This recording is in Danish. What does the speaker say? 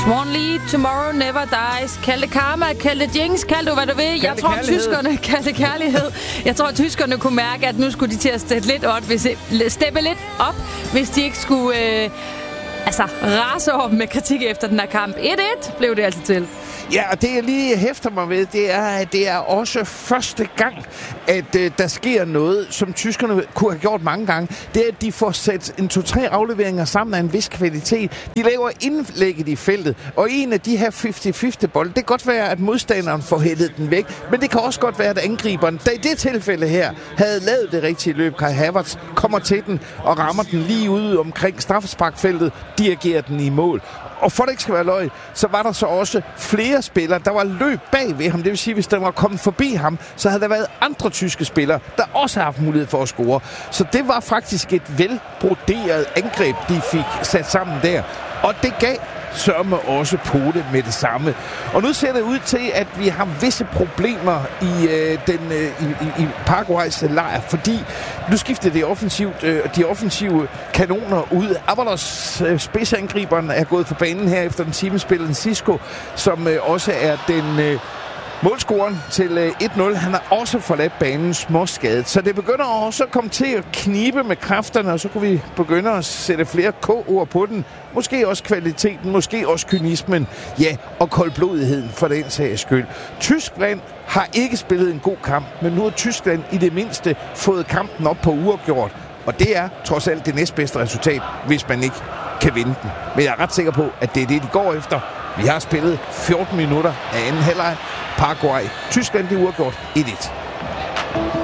Swan Lee, Tomorrow Never Dies. Kald det karma, kald det jinx, kald det hvad du vil. Jeg tror, tyskerne kaldte kærlighed. Jeg tror, tyskerne kunne mærke, at nu skulle de til at steppe lidt op, hvis de ikke skulle rase over med kritik efter den her kamp. 1-1 blev det altså til. Ja, og det jeg lige hæfter mig ved, det er, at det er også første gang, at der sker noget, som tyskerne kunne have gjort mange gange. Det er, at de får sat en 2-3 afleveringer sammen af en vis kvalitet. De laver indlægget i feltet, og en af de her 50-50 bold, det kan godt være, at modstanderen får hættet den væk, men det kan også godt være, at angriberen, der i det tilfælde her, havde lavet det rigtige løb. Kai Havertz kommer til den og rammer den lige ude omkring straffesparkfeltet, dirigerer den i mål. Og for det ikke skal være løgn, så var der så også flere spillere, der var løb bag ved ham. Det vil sige, hvis der var kommet forbi ham, så havde der været andre tyske spillere, der også har haft mulighed for at score. Så det var faktisk et velbroderet angreb, de fik sat sammen der. Og det gav sørme også på det med det samme. Og nu ser det ud til, at vi har visse problemer i Paraguays lejr, fordi nu skifter de offensive kanoner ud. Avalos spidsangriberen er gået for banen her efter den timespillende Cisco, som også er den målscoren til 1-0. Han har også forladt banen småskadet. Så det begynder også at komme til at knibe med kræfterne, og så kunne vi begynde at sætte flere K-ord på den. Måske også kvaliteten, måske også kynismen. Ja, og koldblodigheden for den sags skyld. Tyskland har ikke spillet en god kamp, men nu har Tyskland i det mindste fået kampen op på uafgjort. Og det er trods alt det næstbedste resultat, hvis man ikke kan vinde den. Men jeg er ret sikker på, at det er det, de går efter. Vi har spillet 14 minutter af anden halvleg. Paraguay. Tyskland, det er uafgjort 1-1.